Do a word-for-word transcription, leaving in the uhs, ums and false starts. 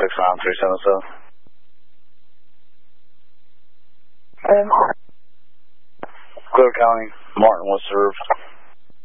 six nine three seven seven. Um, Clear County, Martin was served.